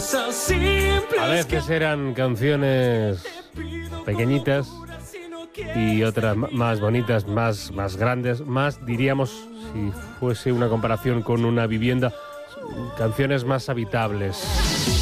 cosas simples. A veces eran canciones pequeñitas y otras más bonitas, más grandes, más, diríamos, si fuese una comparación con una vivienda, canciones más habitables.